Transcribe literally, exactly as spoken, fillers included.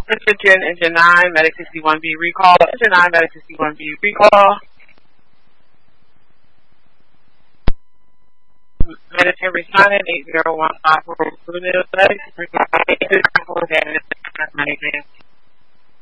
Engine, Engine nine, Medic sixty-one B recall. Engine nine, Medic sixty-one B recall. Medic responded, eight zero one five four, Medic, Medic,